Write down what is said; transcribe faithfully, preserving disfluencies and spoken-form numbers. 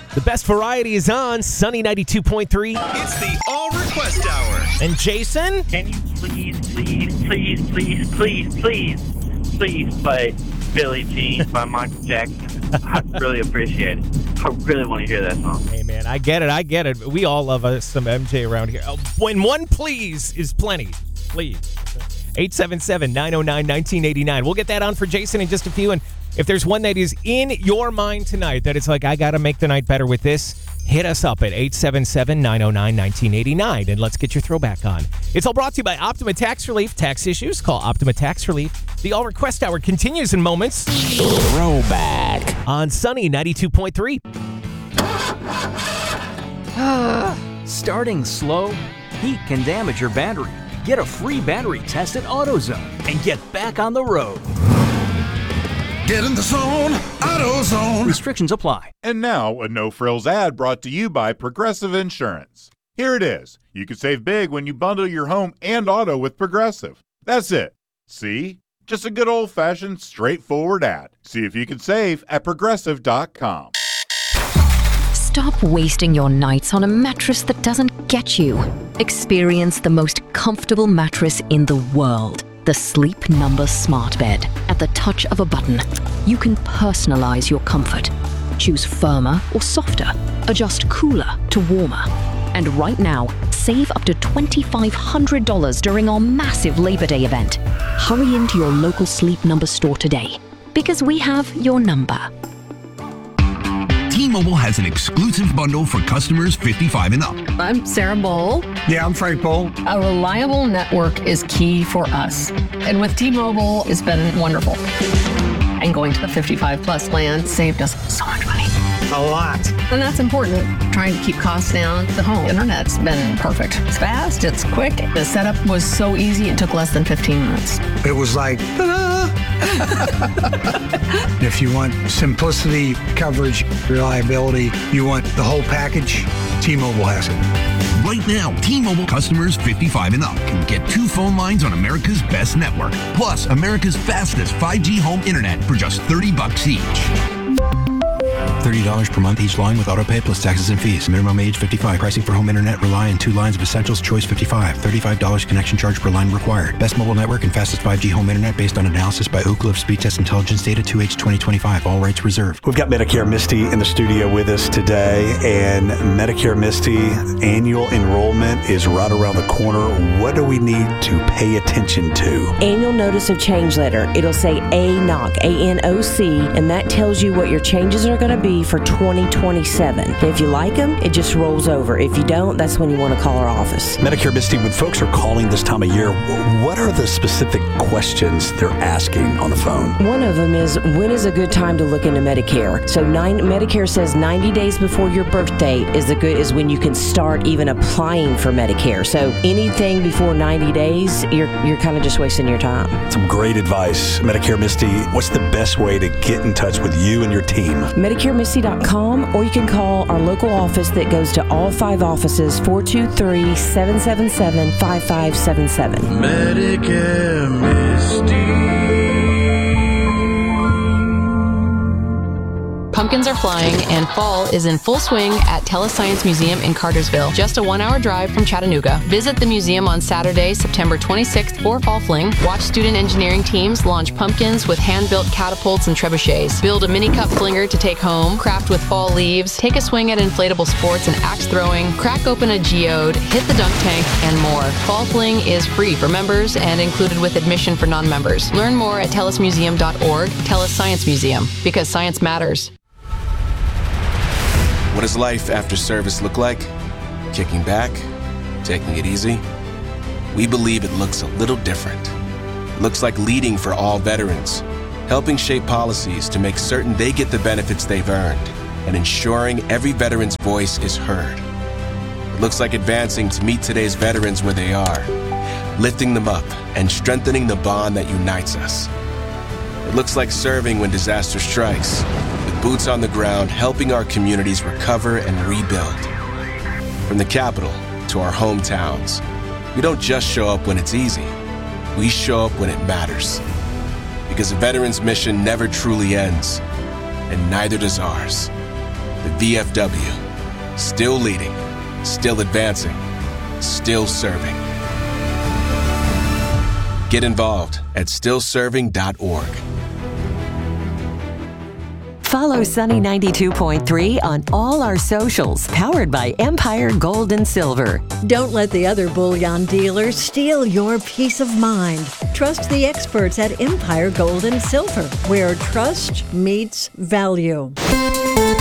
The best variety is on Sunny ninety-two point three. It's the All Request Hour. And Jason? Can you please, please, please, please, please, please, please play Billie Jean by Michael Jackson? I really appreciate it. I really want to hear that song. Hey, man, I get it. I get it. We all love us some M J around here. Oh, when one please is plenty. Please. eight seven seven, nine oh nine, one nine eight nine. We'll get that on for Jason in just a few. And if there's one that is in your mind tonight that it's like, I got to make the night better with this, hit us up at eight seven seven, nine oh nine, one nine eight nine, and let's get your throwback on. It's all brought to you by Optima Tax Relief. Tax issues? Call Optima Tax Relief. The All Request Hour continues in moments. Throwback on Sunny ninety-two point three. Starting slow? Heat can damage your battery. Get a free battery test at AutoZone and get back on the road. Get in the zone, AutoZone. Restrictions apply. And now, a no-frills ad brought to you by Progressive Insurance. Here it is. You can save big when you bundle your home and auto with Progressive. That's it. See? Just a good old-fashioned, straightforward ad. See if you can save at Progressive dot com. Stop wasting your nights on a mattress that doesn't get you. Experience the most comfortable mattress in the world. The Sleep Number Smart Bed. At the touch of a button, you can personalize your comfort. Choose firmer or softer. Adjust cooler to warmer. And right now, save up to two thousand five hundred dollars during our massive Labor Day event. Hurry into your local Sleep Number store today, because we have your number. T-Mobile has an exclusive bundle for customers fifty-five and up. I'm Sarah Bowl. Yeah, I'm Frank Bowl. A reliable network is key for us. And with T-Mobile, it's been wonderful. And going to the fifty-five plus plan saved us so much money. A lot. And that's important. Trying to keep costs down. The home internet's been perfect. It's fast, it's quick. The setup was so easy, it took less than fifteen minutes. It was like, ta-da! If you want simplicity, coverage, reliability, you want the whole package, T-Mobile has it. Right now, T-Mobile customers fifty-five and up can get two phone lines on America's best network, plus America's fastest five G home internet for just thirty bucks each. thirty dollars per month each line with autopay plus taxes and fees. Minimum age fifty-five. Pricing for home internet rely on two lines of essentials. Choice fifty-five. thirty-five dollars connection charge per line required. Best mobile network and fastest five G home internet based on analysis by Ookla of Speed Test Intelligence data two H twenty twenty-five. All rights reserved. We've got Medicare Misty in the studio with us today, and Medicare Misty annual enrollment is right around the corner. What do we need to pay attention to? Annual Notice of Change letter. It'll say A N O C, A N O C, and that tells you what your changes are going to be for twenty twenty-seven. If you like them, it just rolls over. If you don't, that's when you want to call our office. Medicare Misty, when folks are calling this time of year, what are the specific questions they're asking on the phone? One of them is, when is a good time to look into Medicare? So nine, Medicare says ninety days before your birth date is the good is when you can start even applying for Medicare. So anything before ninety days, you're you're kind of just wasting your time. Some great advice. Medicare Misty, what's the best way to get in touch with you and your team? Medicare Misty dot com, or you can call our local office that goes to all five offices, four two three, seven seven seven, five five seven seven. Medicare Misty. Pumpkins are flying, and fall is in full swing at Telescience Museum in Cartersville, just a one-hour drive from Chattanooga. Visit the museum on Saturday, September twenty-sixth for Fall Fling. Watch student engineering teams launch pumpkins with hand-built catapults and trebuchets. Build a mini cup flinger to take home. Craft with fall leaves. Take a swing at inflatable sports and axe throwing. Crack open a geode. Hit the dunk tank, and more. Fall Fling is free for members and included with admission for non-members. Learn more at teles museum dot org. Teles Science Museum, because science matters. What does life after service look like? Kicking back? Taking it easy? We believe it looks a little different. It looks like leading for all veterans, helping shape policies to make certain they get the benefits they've earned, and ensuring every veteran's voice is heard. It looks like advancing to meet today's veterans where they are, lifting them up and strengthening the bond that unites us. It looks like serving when disaster strikes, with boots on the ground helping our communities recover and rebuild. From the capital to our hometowns, we don't just show up when it's easy. We show up when it matters. Because a veteran's mission never truly ends, and neither does ours. The V F W. Still leading, still advancing, still serving. Get involved at still serving dot org. Follow Sunny ninety-two point three on all our socials, powered by Empire Gold and Silver. Don't let the other bullion dealers steal your peace of mind. Trust the experts at Empire Gold and Silver, where trust meets value.